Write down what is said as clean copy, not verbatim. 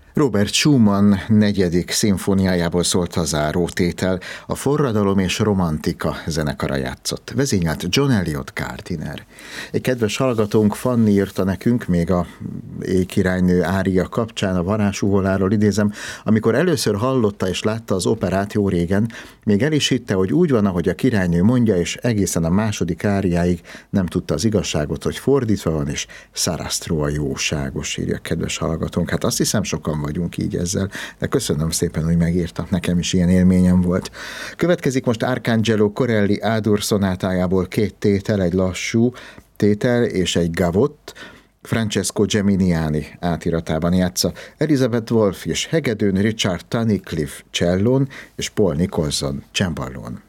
Robert Schumann negyedik szimfóniájából szólt a zárótétel, a Forradalom és Romantika zenekara játszott. Vezényelt John Eliot Gardiner. Egy kedves hallgatónk, Fanni írta nekünk, még a Éjkirálynő ária kapcsán, a varázsúvoláról idézem, amikor először hallotta és látta az operát jó régen, még el is hitte, hogy úgy van, ahogy a királynő mondja, és egészen a második áriáig nem tudta az igazságot, hogy fordítva van, és Sarastro a jóságos, írja kedves hallgatónk. Hát azt hiszem, sokan vagyunk így ezzel, de köszönöm szépen, hogy megírtak, nekem is ilyen élményem volt. Következik most Arcangelo Corelli A-dur szonátájából két tétel, egy lassú tétel és egy gavot, Francesco Geminiani átiratában játsza, Elizabeth Wolff és hegedűn, Richard Tunnicliffe csellón és Paul Nicholson cemballón.